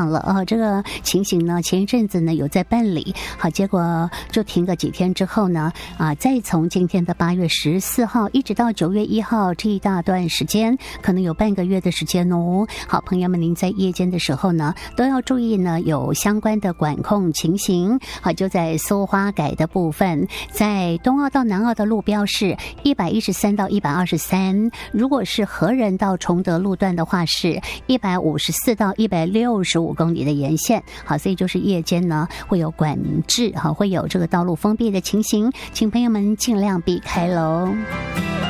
样了啊。这个情形呢，前一阵子呢有在办理，好，结果就停个几天之后呢，再从今天的8月14号一直到9月1号这一大段时间，可能有半个月的时间哦。好，朋友们，您在夜间的时候呢，都要注意呢，有相关的管控情形。好，就在苏花改的部分，在东澳到南澳的路标是113到123，如果是和仁到崇德路段的话是154到165公里的沿线。好，所以就是夜间呢会有管制，好，会有这个道路封闭的情形，请朋友们尽量避开喽。